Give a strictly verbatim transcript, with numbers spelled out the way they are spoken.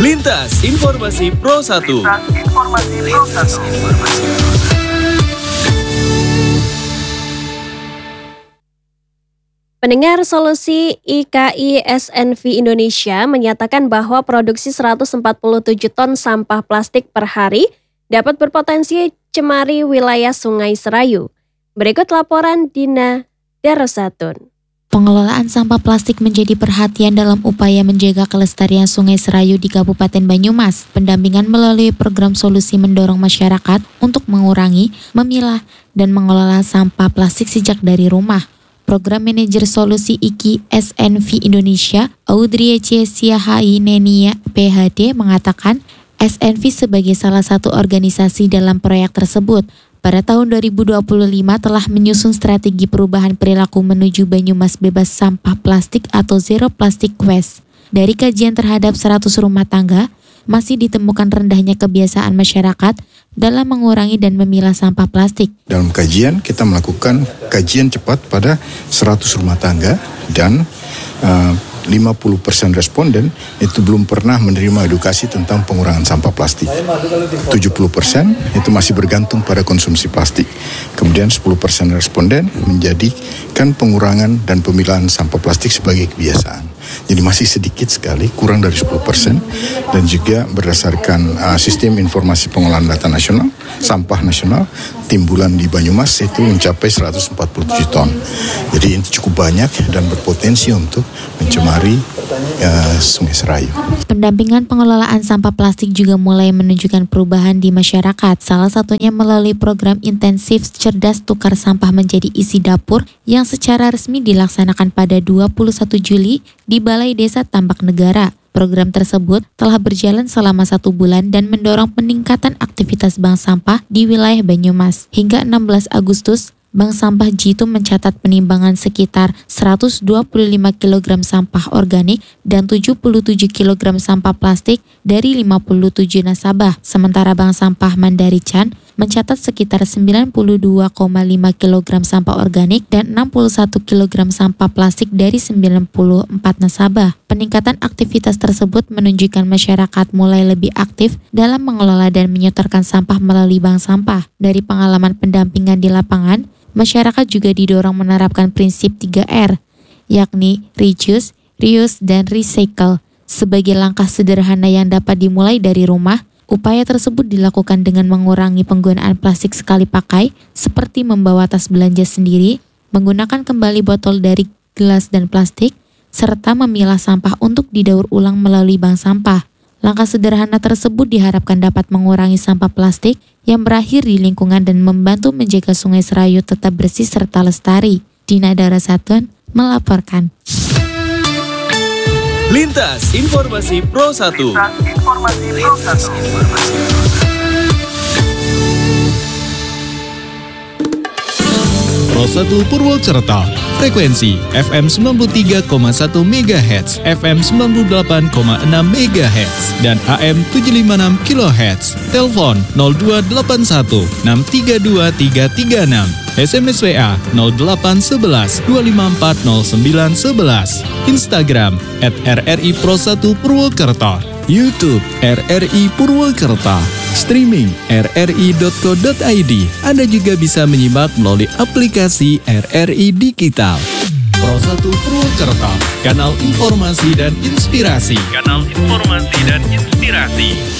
Lintas Informasi Pro satu. Lintas Informasi Pro satu. Pendengar, Solusi I K I S N V Indonesia menyatakan bahwa produksi seratus empat puluh tujuh ton sampah plastik per hari dapat berpotensi cemari wilayah Sungai Serayu. Berikut laporan Dina Darosatun. Pengelolaan sampah plastik menjadi perhatian dalam upaya menjaga kelestarian Sungai Serayu di Kabupaten Banyumas. Pendampingan melalui program solusi mendorong masyarakat untuk mengurangi, memilah, dan mengelola sampah plastik sejak dari rumah. Program Manajer Solusi I K I S N V Indonesia, Audrey C. Siahai Nenia P H D mengatakan, S N V sebagai salah satu organisasi dalam proyek tersebut, pada tahun dua ribu dua puluh lima telah menyusun strategi perubahan perilaku menuju Banyumas bebas sampah plastik atau Zero Plastic Waste. Dari kajian terhadap seratus rumah tangga, masih ditemukan rendahnya kebiasaan masyarakat dalam mengurangi dan memilah sampah plastik. Dalam kajian, kita melakukan kajian cepat pada seratus rumah tangga dan uh, lima puluh persen responden itu belum pernah menerima edukasi tentang pengurangan sampah plastik. tujuh puluh persen itu masih bergantung pada konsumsi plastik. Kemudian sepuluh persen responden menjadikan pengurangan dan pemilahan sampah plastik sebagai kebiasaan. Jadi masih sedikit sekali, kurang dari sepuluh persen, dan juga berdasarkan uh, sistem informasi pengolahan data nasional, sampah nasional, timbulan di Banyumas itu mencapai seratus empat puluh tujuh ton. Jadi ini cukup banyak dan berpotensi untuk mencemari uh, Sungai Serayu. Pendampingan pengelolaan sampah plastik juga mulai menunjukkan perubahan di masyarakat, salah satunya melalui program intensif cerdas tukar sampah menjadi isi dapur yang secara resmi dilaksanakan pada dua puluh satu Juli di Balai Desa Tambak Negara. Program tersebut telah berjalan selama satu bulan dan mendorong peningkatan aktivitas bank sampah di wilayah Banyumas. Hingga enam belas Agustus, Bank Sampah Jitu mencatat penimbangan sekitar seratus dua puluh lima kilogram sampah organik dan tujuh puluh tujuh kilogram sampah plastik dari lima puluh tujuh nasabah. Sementara Bank Sampah Mandarican mencatat sekitar sembilan puluh dua koma lima kilogram sampah organik dan enam puluh satu kilogram sampah plastik dari sembilan puluh empat nasabah. Peningkatan aktivitas tersebut menunjukkan masyarakat mulai lebih aktif dalam mengelola dan menyetorkan sampah melalui bank sampah. Dari pengalaman pendampingan di lapangan, masyarakat juga didorong menerapkan prinsip tiga R, yakni reduce, reuse, dan recycle. Sebagai langkah sederhana yang dapat dimulai dari rumah, upaya tersebut dilakukan dengan mengurangi penggunaan plastik sekali pakai, seperti membawa tas belanja sendiri, menggunakan kembali botol dari gelas dan plastik, serta memilah sampah untuk didaur ulang melalui bank sampah. Langkah sederhana tersebut diharapkan dapat mengurangi sampah plastik yang berakhir di lingkungan dan membantu menjaga Sungai Serayu tetap bersih serta lestari. Dina Darosatun melaporkan. Lintas Informasi Pro satu. Lintas Informasi Pro satu. Pro satu Purwokerto, frekuensi F M sembilan puluh tiga koma satu megahertz, F M sembilan puluh delapan koma enam megahertz, dan A M tujuh lima enam kilohertz. Telepon nol dua delapan satu enam tiga dua tiga tiga enam. S M S W A nol delapan satu satu dua lima empat nol sembilan satu satu. Instagram at R R I Pro satu Purwokerto. YouTube R R I Purwokerto. Streaming r r i dot co dot i d. Anda juga bisa menyimak melalui aplikasi R R I Digital. Pro satu Purwokerto, kanal informasi dan inspirasi. Kanal informasi dan inspirasi.